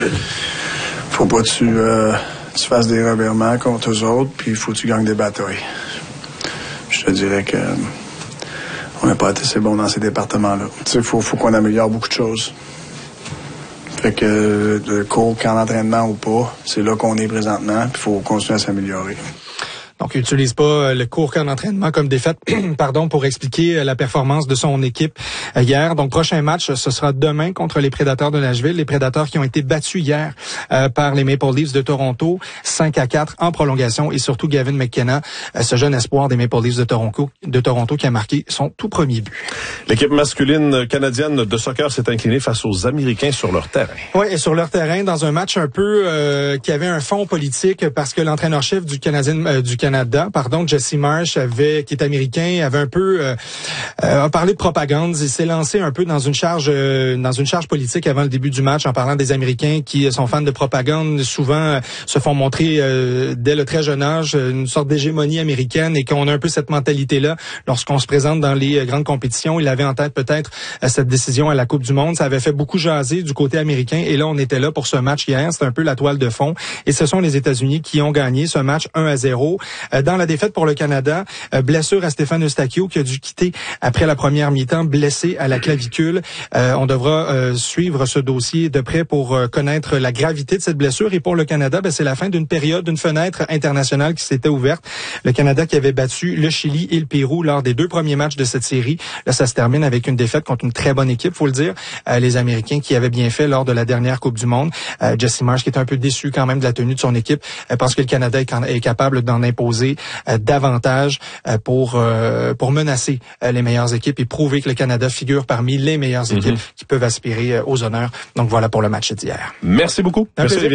Faut pas que tu fasses des revirements contre eux autres, puis il faut que tu gagnes des batailles. Je te dirais que on n'a pas été assez bon dans ces départements-là. Tu sais, faut qu'on améliore beaucoup de choses. Fait que le cours, camp d'entraînement ou pas, c'est là qu'on est présentement, puis il faut continuer à s'améliorer. Donc, il n'utilise pas le court camp d'entraînement comme défaite, pour expliquer la performance de son équipe hier. Donc, prochain match, ce sera demain contre les Prédateurs de Nashville. Les Prédateurs qui ont été battus hier par les Maple Leafs de Toronto, 5-4 en prolongation. Et surtout, Gavin McKenna, ce jeune espoir des Maple Leafs de Toronto qui a marqué son tout premier but. L'équipe masculine canadienne de soccer s'est inclinée face aux Américains sur leur terrain. Oui, et sur leur terrain, dans un match un peu qui avait un fond politique, parce que l'entraîneur-chef du Canada, Jesse Marsh, qui est américain, avait un peu a parlé de propagande. Il s'est lancé un peu dans une charge politique avant le début du match en parlant des Américains qui sont fans de propagande, souvent se font montrer dès le très jeune âge une sorte d'hégémonie américaine et qu'on a un peu cette mentalité-là lorsqu'on se présente dans les grandes compétitions. Il avait en tête peut-être cette décision à la Coupe du Monde. Ça avait fait beaucoup jaser du côté américain et là, on était là pour ce match hier. C'était un peu la toile de fond et ce sont les États-Unis qui ont gagné ce match 1-0. Dans la défaite pour le Canada, blessure à Stéphane Eustáquio qui a dû quitter après la première mi-temps, blessé à la clavicule. On devra suivre ce dossier de près pour connaître la gravité de cette blessure. Et pour le Canada, c'est la fin d'une fenêtre internationale qui s'était ouverte. Le Canada qui avait battu le Chili et le Pérou lors des 2 premiers matchs de cette série. Là, ça se termine avec une défaite contre une très bonne équipe, faut le dire. Les Américains qui avaient bien fait lors de la dernière Coupe du Monde. Jesse Marsh qui est un peu déçu quand même de la tenue de son équipe parce que le Canada est capable d'en imposer davantage pour menacer les meilleures équipes et prouver que le Canada figure parmi les meilleures équipes qui peuvent aspirer aux honneurs. Donc voilà pour le match d'hier. Merci beaucoup. Merci.